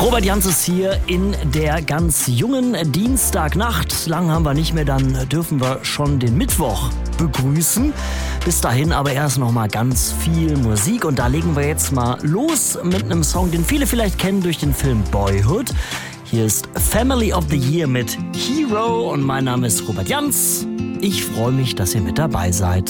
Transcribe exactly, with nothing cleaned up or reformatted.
Robert Jans ist hier in der ganz jungen Dienstagnacht. Lang haben wir nicht mehr, dann dürfen wir schon den Mittwoch begrüßen. Bis dahin aber erst noch mal ganz viel Musik. Und da legen wir jetzt mal los mit einem Song, den viele vielleicht kennen durch den Film Boyhood. Hier ist Family of the Year mit Hero und mein Name ist Robert Jans. Ich freue mich, dass ihr mit dabei seid.